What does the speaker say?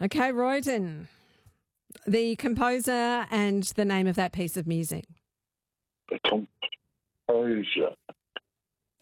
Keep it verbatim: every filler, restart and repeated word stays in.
Okay, Royden, the composer and the name of that piece of music. The composer.